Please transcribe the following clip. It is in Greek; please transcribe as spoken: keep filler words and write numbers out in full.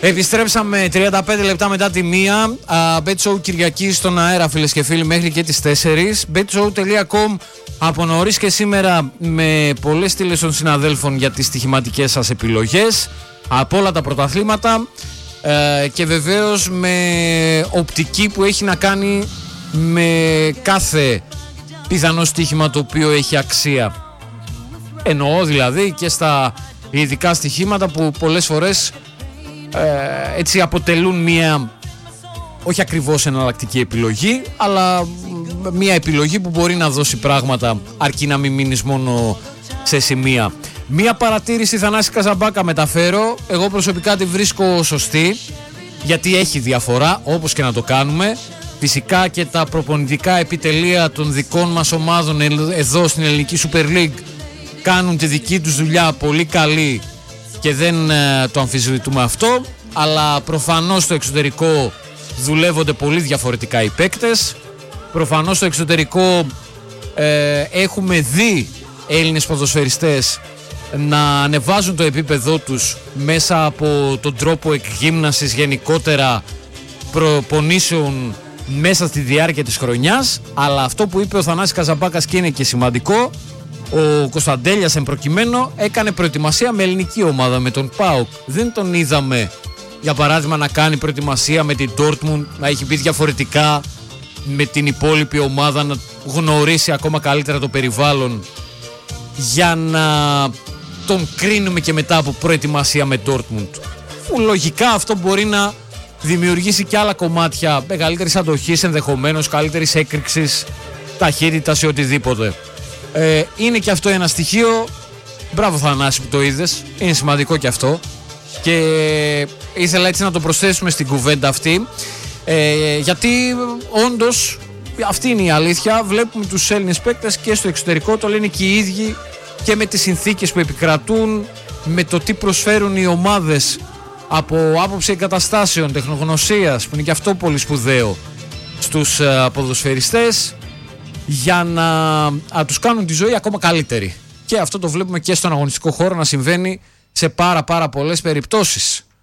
Επιστρέψαμε τριάντα πέντε λεπτά μετά τη μία. Bet Show Κυριακή στον αέρα, φίλες και φίλοι, μέχρι και τις τέσσερις. bet show τελεία com από νωρίς και σήμερα με πολλές στήλες των συναδέλφων για τις στοιχηματικές σας επιλογές από όλα τα πρωταθλήματα ε, και βεβαίως με οπτική που έχει να κάνει με κάθε πιθανό στοίχημα το οποίο έχει αξία. Εννοώ δηλαδή και στα ειδικά στοιχήματα που πολλές φορές ε, έτσι αποτελούν μια, όχι ακριβώς εναλλακτική επιλογή, αλλά μια επιλογή που μπορεί να δώσει πράγματα αρκεί να μην μείνεις μόνο σε σημεία. Μια παρατήρηση, Θανάση Καζαμπάκα, μεταφέρω. Εγώ προσωπικά τη βρίσκω σωστή, γιατί έχει διαφορά όπως και να το κάνουμε. Φυσικά και τα προπονητικά επιτελεία των δικών μας ομάδων εδώ στην Ελληνική Super League κάνουν τη δική τους δουλειά πολύ καλή και δεν ε, το αμφισβητούμε αυτό, αλλά προφανώς στο εξωτερικό δουλεύονται πολύ διαφορετικά οι παίκτες. Προφανώς στο εξωτερικό ε, έχουμε δει Έλληνες ποδοσφαιριστές να ανεβάζουν το επίπεδό τους μέσα από τον τρόπο εκγύμνασης γενικότερα προπονήσεων μέσα στη διάρκεια της χρονιάς. Αλλά αυτό που είπε ο Θανάσης Καζαμπάκας και είναι και σημαντικό, ο Κωνσταντέλιας εμπροκειμένο έκανε προετοιμασία με ελληνική ομάδα, με τον ΠΑΟΚ. Δεν τον είδαμε για παράδειγμα να κάνει προετοιμασία με την Dortmund, να έχει πει διαφορετικά με την υπόλοιπη ομάδα, να γνωρίσει ακόμα καλύτερα το περιβάλλον για να τον κρίνουμε και μετά από προετοιμασία με Dortmund. Που λογικά αυτό μπορεί να δημιουργήσει και άλλα κομμάτια μεγαλύτερης αντοχής, ενδεχομένως καλύτερης έκρηξης, ταχύτητας ή οτιδήποτε. Ε, είναι και αυτό ένα στοιχείο. Μπράβο Θανάση που το είδες, είναι σημαντικό και αυτό και ήθελα έτσι να το προσθέσουμε στην κουβέντα αυτή, ε, γιατί όντως αυτή είναι η αλήθεια. Βλέπουμε τους Έλληνες παίκτες και στο εξωτερικό, το λένε και οι ίδιοι, και με τις συνθήκες που επικρατούν, με το τι προσφέρουν οι ομάδες από άποψη εγκαταστάσεων, τεχνογνωσίας, που είναι και αυτό πολύ σπουδαίο στους uh, ποδοσφαιριστές, για να α, τους κάνουν τη ζωή ακόμα καλύτερη. Και αυτό το βλέπουμε και στον αγωνιστικό χώρο να συμβαίνει σε πάρα πάρα πολλές περιπτώσεις.